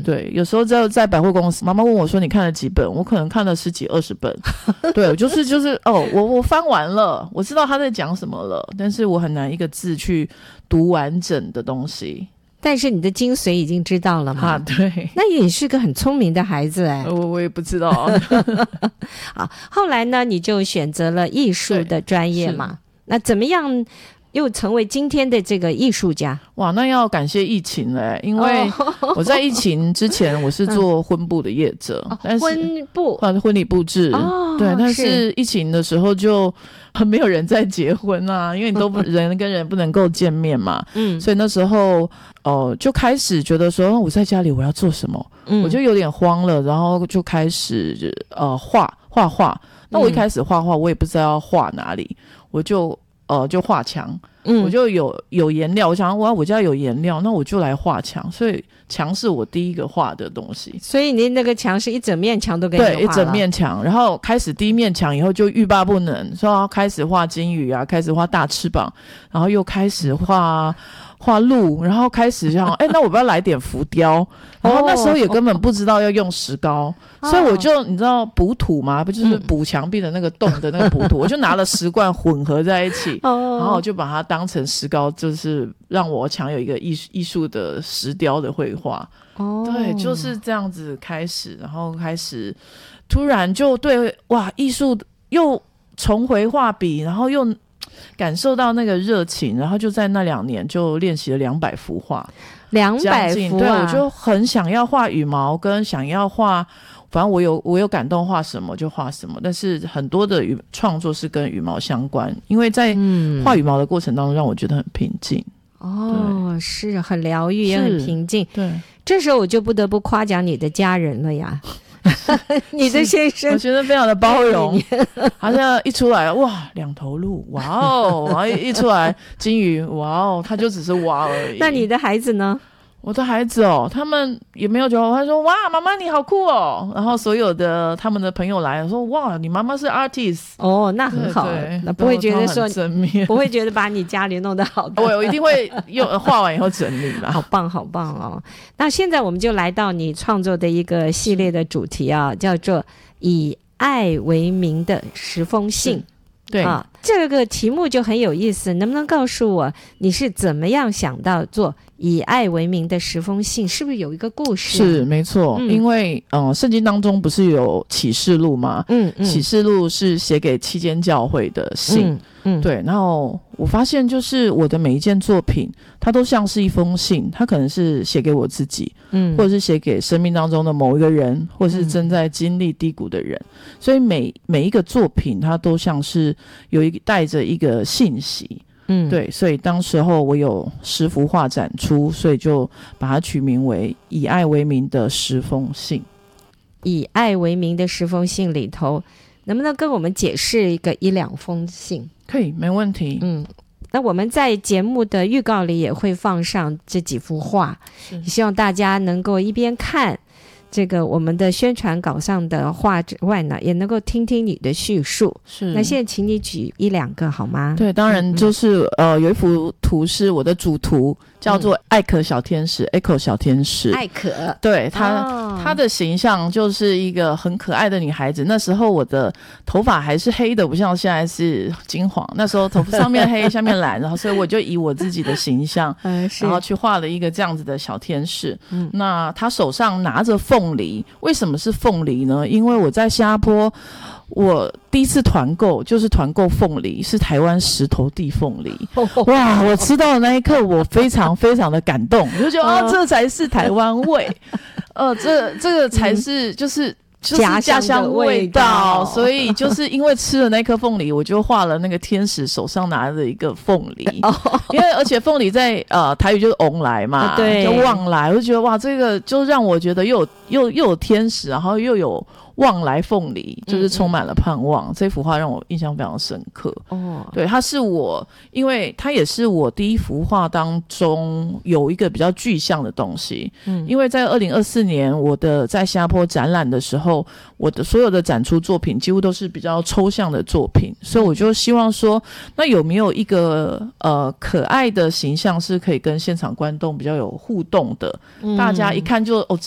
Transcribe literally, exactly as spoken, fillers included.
对，有时候在在百货公司，妈妈问我说你看了几本，我可能看了十几二十本。对，就是就是哦，我我翻完了，我知道他在讲什么了，但是我很难一个字去读完整的东西。 但是你的精髓已经知道了嘛？ 啊，对， 那你是个很聪明的孩子哎。 我我也不知道。 好，后来呢，你就选择了艺术的专业嘛？那怎么样又成为今天的这个艺术家？ 哇，那要感谢疫情了、欸、因为我在疫情之前我是做婚布的业者， 哦、 但是婚布婚礼布置、哦、对，但是疫情的时候就很没有人在结婚啊，因为你都不人跟人不能够见面嘛，嗯，所以那时候哦、呃、就开始觉得说我在家里我要做什么、嗯、我就有点慌了，然后就开始呃画画画。那我一开始画画我也不知道要画哪里，我就呃就画墙。嗯，我就有有颜料，我想哇，我家有颜料，那我就来画墙，所以墙是我第一个画的东西。 所以你那个墙是一整面墙都给你画了？对， 一整面墙。然后开始第一面墙以后就欲罢不能，说要开始画金鱼啊，开始画大翅膀，然后又开始画画鹿，然后开始想哎，那我不要来点浮雕，然后那时候也根本不知道要用石膏、哦、所以我就你知道补土嘛，不就是补墙壁的那个洞的那个补土、嗯、我就拿了石罐混合在一起、哦、然后我就把它当成石膏，就是让我墙有一个艺术艺术的石雕的绘画、哦、对，就是这样子开始，然后开始突然就对哇艺术又重回画笔，然后又感受到那个热情，然后就在那两年就练习了两百幅画， 两百幅、啊、 对，我就很想要画羽毛，跟想要画，反正我有我有感动画什么就画什么，但是很多的羽创作是跟羽毛相关，因为在画羽毛的过程当中让我觉得很平静。 哦，是很疗愈也很平静。 对， 这时候我就不得不夸奖你的家人了呀。你的先生我觉得非常的包容，好像一出来哇两头鹿哇哦，然后一出来金鱼哇哦，他就只是蛙而已。 那你的孩子呢？ 我的孩子哦，他们也没有觉得，他说哇妈妈你好酷哦，然后所有的他们的朋友来说哇你妈妈是 artist 哦，那很好，那不会觉得说正面， 不会觉得把你家里弄得好的。 我我一定会用画完以后整理啦。 好棒好棒哦。那现在我们就来到你创作的一个系列的主题啊，叫做以爱为名的十封信。 对啊， 这个题目就很有意思，能不能告诉我你是怎么样想到做以爱为名的十封信？是不是有一个故事、啊？ 是没错、嗯、因为呃圣经当中不是有启示录吗？嗯嗯，启示录是写给七间教会的信。嗯嗯，对，然后我发现就是我的每一件作品它都像是一封信，它可能是写给我自己，嗯，或者是写给生命当中的某一个人，或者是正在经历低谷的人、嗯、所以每每一个作品它都像是有一个带着一个信息。嗯，对，所以当时候我有十幅画展出，所以就把它取名为以爱为名的十封信。 以爱为名的十封信里头能不能跟我们解释一个一两封信？ 可以，没问题。嗯， 那我们在节目的预告里也会放上这几幅画，希望大家能够一边看这个我们的宣传稿上的画之外呢，也能够听听你的叙述。 是， 那现在请你举一两个好吗？ 对，当然就是、嗯、呃，有一幅图是我的主图，叫做艾可小天使、嗯、Echo 小天使。 艾可， 对他、哦，他的形象就是一个很可爱的女孩子。那时候我的头发还是黑的，不像现在是金黄。那时候头发上面黑，下面蓝，然后所以我就以我自己的形象，嗯、然后去画了一个这样子的小天使。嗯，那他手上拿着凤梨，为什么是凤梨呢？因为我在新加坡，我第一次团购就是团购凤梨，是台湾石头地凤梨。哇，我吃到的那一刻，我非常非常的感动，我就觉得哦，这才是台湾味，呃，这这个才是就是。就是家乡味道，所以就是因为吃了那颗凤梨，我就画了那个天使手上拿着一个凤梨，因为而且凤梨在呃台语就是翁来嘛，对，就旺来，我就觉得哇，这个就让我觉得又有又又有天使，然后又有旺来凤梨，就是充满了盼望。嗯嗯，这幅画让我印象非常深刻。哦，对，它是我，因为它也是我第一幅画当中有一个比较具象的东西。嗯，因为在二零二四年我的在新加坡展览的时候。我的所有的展出作品几乎都是比较抽象的作品，所以我就希望说那有没有一个呃可爱的形象是可以跟现场观众比较有互动的，嗯、大家一看就哦